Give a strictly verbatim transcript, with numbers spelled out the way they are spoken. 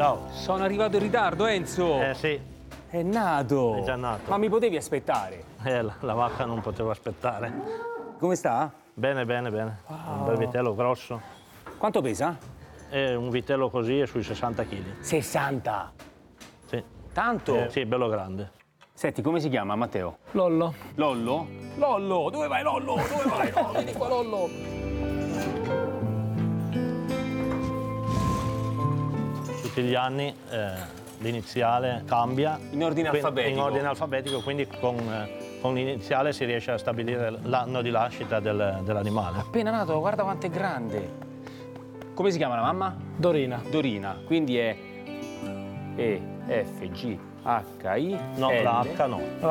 Ciao. Sono arrivato in ritardo, Enzo. Eh sì, È nato. è già nato. Ma mi potevi aspettare? Eh, la, la vacca non potevo aspettare. Come sta? Bene, bene, bene. Un bel vitello grosso. Quanto pesa? E un vitello così è sui sessanta chili. sessanta. Sì. Tanto? Eh, sì, bello grande. Senti, come si chiama, Matteo? Lollo. Lollo? Lollo, dove vai Lollo? Dove vai? No, vieni qua Lollo. Tutti gli anni eh, l'iniziale cambia. In ordine Quindi- alfabetico. In ordine alfabetico, quindi con, eh, con l'iniziale si riesce a stabilire l'anno di nascita del- dell'animale. Appena nato, guarda quanto è grande. Come si chiama la mamma? Dorina. Dorina, quindi è E, F, G, H, I, No, L. la H no.